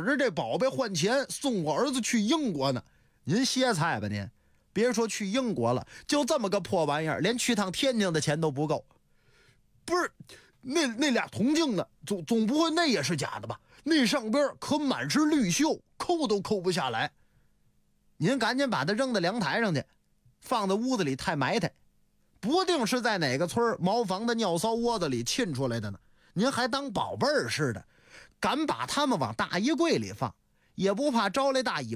着这宝贝换钱送我儿子去英国呢。您歇菜吧您，别说去英国了，就这么个破玩意儿，连去趟天津的钱都不够。不是，那俩铜镜呢？总不会那也是假的吧？那上边可满是绿锈，抠都抠不下来。您赶紧把它扔到阳台上去，放在屋子里太埋汰，不定是在哪个村茅房的尿骚窝子里沁出来的呢。您还当宝贝儿似的，敢把它们往大衣柜里放，也不怕招来大尾巴